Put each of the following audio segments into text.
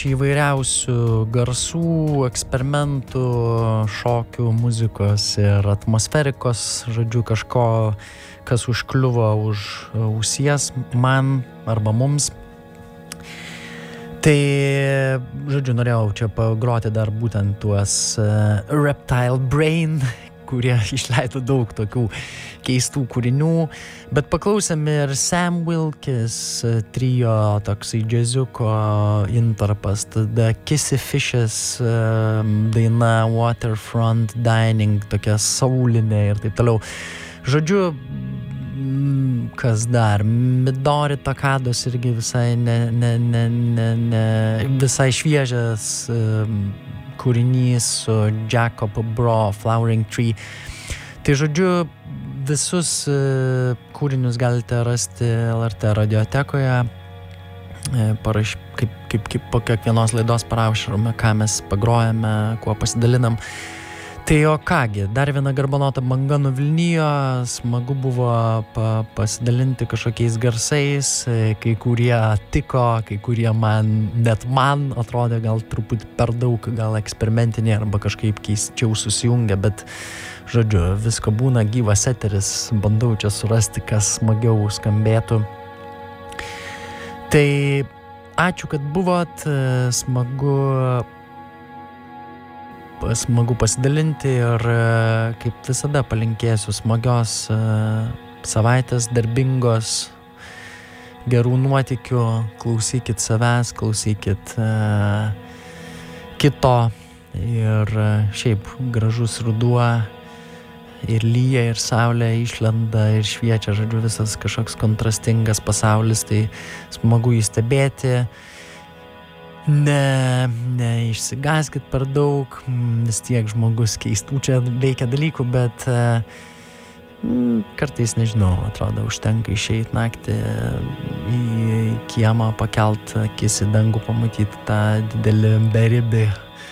įvairiausių garsų, eksperimentų, šokių, muzikos ir atmosferikos, žodžiu, kažko, kas užkliuvo už ausies man arba mums. Tai, žodžiu, norėjau čia pagroti dar būtent tuos Reptile Brain, kurie išleido daug tokių keistų kūrinių, bet paklausėm ir Sam Wilkes trio, toksai džiaziuko intarpas, tada Kissy Fishes daina Waterfront Dining, tokia saulinė ir taip toliau. Žodžiu, kas dar? Midori Takados irgi visai visai šviežias kūrinys su Jacob Bro, Flowering Tree. Tai žodžiu, visus kūrinius galite rasti LRT radiotekoje. Kaip po kiekvienos laidos parašome, ką mes pagrojame, kuo pasidalinam. Tai o kągi, dar viena garbanota banga nuvilnijo, smagu buvo pasidalinti kažkokiais garsais, kai kurie tiko, kai kurie net man atrodė gal truputį per daug, gal eksperimentiniai arba kažkaip keisčiau susijungia, bet žodžiu, visko būna, gyvas eteris, bandau čia surasti, kas smagiau skambėtų. Tai ačiū, kad buvot, smagu pasidalinti ir kaip visada palinkėsiu smagios savaitės, darbingos, gerų nuotykių, klausykit savęs, klausykit kito ir šiaip gražus ruduo ir lyja, ir saulė išlenda ir šviečia, žodžiu, visas kažkoks kontrastingas pasaulis, tai smagu jį stebėti. Neišsigąskit per daug, vis tiek žmogus keistų čia veikia dalykų, bet kartais, nežinau, atrodo, užtenka išeit naktį į kiemą, pakelt akis į dangų, pamatyti tą didelį beribį,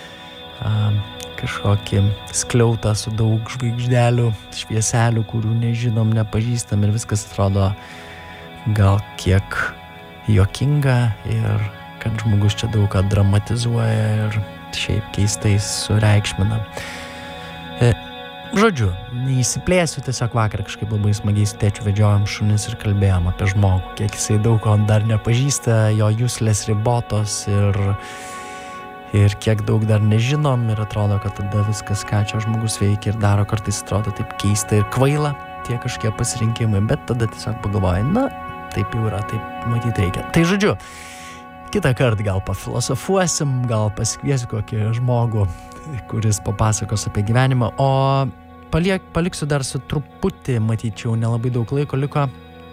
kažkokį skliautą su daug žvaigždelių, švieselių, kurių nežinom, nepažįstam ir viskas atrodo gal kiek juokinga ir kad žmogus čia daug ką dramatizuoja ir šiaip keistai sureikšmina. Žodžiu, neįsiplėsiu, tiesiog vakar kažkaip labai smagiai su tėčiu vedžiojom šunis ir kalbėjom apie žmogų, kiek jisai daug ko dar nepažįsta, jo juslės ribotos ir kiek daug dar nežinom ir atrodo, kad tada viskas, ką čia žmogus veikia ir daro, kartais atrodo taip keista ir kvaila tie kažkokie pasirinkimai, bet tada tiesiog pagalvoji, na, taip jau yra, taip matyti reikia. Tai žodžiu, kitą kartą gal pafilosofuosim, gal pasikviesiu kokį žmogų, kuris papasakos apie gyvenimą, o paliksiu dar su truputį, matyčiau, nelabai daug laiko liko.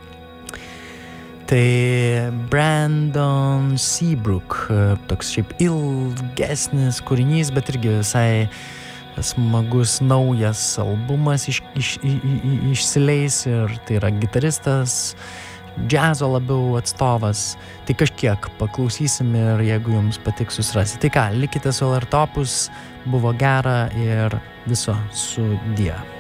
Tai Brandon Seabrook, toks šiaip ilgesnis kūrinys, bet irgi visai smagus naujas albumas išsileis ir tai yra gitaristas, džiazo labiau atstovas, tai kažkiek paklausysim ir jeigu jums patiks susirasti. Tai ką, likite su LRT Opus, buvo gera ir viso sudie.